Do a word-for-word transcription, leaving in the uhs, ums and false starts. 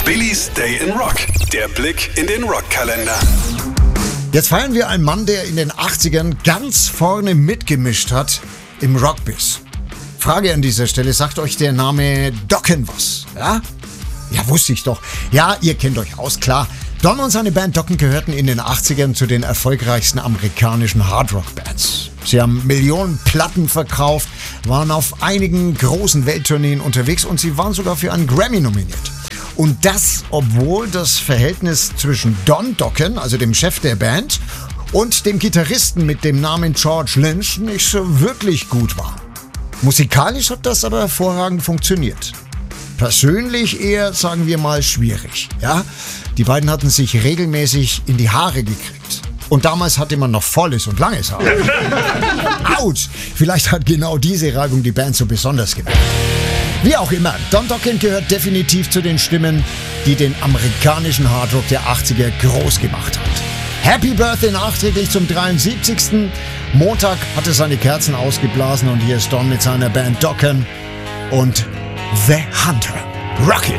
Billys Day in Rock. Der Blick in den Rockkalender. Jetzt feiern wir einen Mann, der in den achtzigern ganz vorne mitgemischt hat im Rockbiz. Frage an dieser Stelle, sagt euch der Name Dokken was? Ja? Ja, wusste ich doch. Ja, ihr kennt euch aus, klar. Don und seine Band Dokken gehörten in den achtzigern zu den erfolgreichsten amerikanischen Hardrock-Bands. Sie haben Millionen Platten verkauft, waren auf einigen großen Welttourneen unterwegs und sie waren sogar für einen Grammy nominiert. Und das, obwohl das Verhältnis zwischen Don Dokken, also dem Chef der Band, und dem Gitarristen mit dem Namen George Lynch nicht so wirklich gut war. Musikalisch hat das aber hervorragend funktioniert. Persönlich eher, sagen wir mal, schwierig. Ja? Die beiden hatten sich regelmäßig in die Haare gekriegt. Und damals hatte man noch volles und langes Haar. Autsch! Vielleicht hat genau diese Reibung die Band so besonders gemacht. Wie auch immer, Don Dokken gehört definitiv zu den Stimmen, die den amerikanischen Hardrock der achtziger groß gemacht hat. Happy Birthday nachträglich zum dreiundsiebzigsten Montag hat er seine Kerzen ausgeblasen und hier ist Don mit seiner Band Dokken und The Hunter. Rock it!